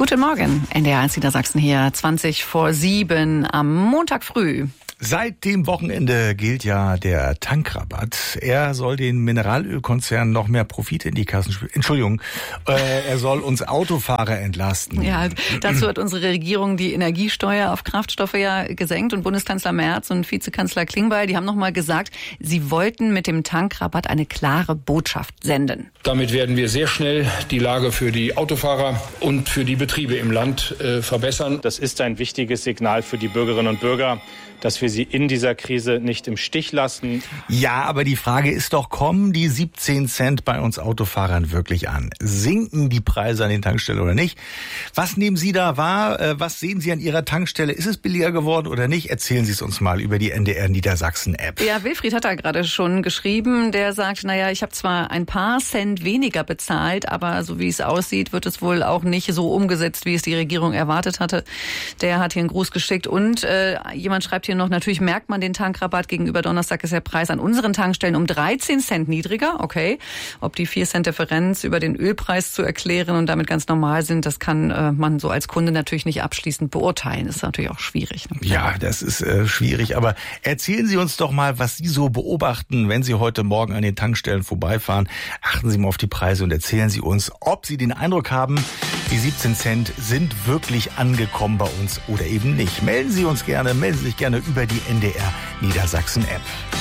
Guten Morgen, NDR1 Niedersachsen hier, 7:20 am Montag früh. Seit dem Wochenende gilt ja der Tankrabatt. Er soll den Mineralölkonzernen noch mehr Profit in die Kassen spülen. Entschuldigung, er soll uns Autofahrer entlasten. Ja, dazu hat unsere Regierung die Energiesteuer auf Kraftstoffe ja gesenkt und Bundeskanzler Merz und Vizekanzler Klingbeil, die haben nochmal gesagt, sie wollten mit dem Tankrabatt eine klare Botschaft senden. Damit werden wir sehr schnell die Lage für die Autofahrer und für die Betriebe im Land verbessern. Das ist ein wichtiges Signal für die Bürgerinnen und Bürger, dass wir sie in dieser Krise nicht im Stich lassen. Ja, aber die Frage ist doch, kommen die 17 Cent bei uns Autofahrern wirklich an? Sinken die Preise an den Tankstellen oder nicht? Was nehmen Sie da wahr? Was sehen Sie an Ihrer Tankstelle? Ist es billiger geworden oder nicht? Erzählen Sie es uns mal über die NDR Niedersachsen App. Ja, Wilfried hat da gerade schon geschrieben. Der sagt, ich habe zwar ein paar Cent weniger bezahlt, aber so wie es aussieht, wird es wohl auch nicht so umgesetzt, wie es die Regierung erwartet hatte. Der hat hier einen Gruß geschickt und jemand schreibt hier noch, natürlich merkt man den Tankrabatt. Gegenüber Donnerstag ist der Preis an unseren Tankstellen um 13 Cent niedriger. Okay. Ob die 4 Cent Differenz über den Ölpreis zu erklären und damit ganz normal sind, das kann man so als Kunde natürlich nicht abschließend beurteilen. Das ist natürlich auch schwierig. Ne? Ja, das ist schwierig. Aber erzählen Sie uns doch mal, was Sie so beobachten, wenn Sie heute Morgen an den Tankstellen vorbeifahren. Achten Sie mal auf die Preise und erzählen Sie uns, ob Sie den Eindruck haben, die 17 Cent sind wirklich angekommen bei uns oder eben nicht. Melden Sie sich gerne über die NDR Niedersachsen App.